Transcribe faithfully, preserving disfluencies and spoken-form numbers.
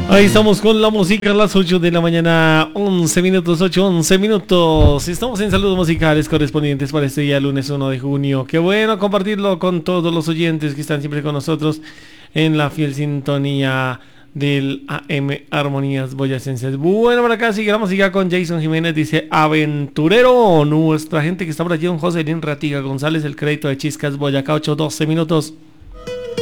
Ahí estamos con la música a las ocho de la mañana, once minutos, ocho, once minutos. Estamos en saludos musicales correspondientes para este día, lunes uno de junio. Qué bueno compartirlo con todos los oyentes que están siempre con nosotros en la fiel sintonía del A M Armonías Boyacenses. Bueno, por acá sigamos ya con Jason Jiménez, dice aventurero, nuestra gente que está por allí, don Joselín Ratiga González, el crédito de Chiscas Boyacá, ocho, doce minutos.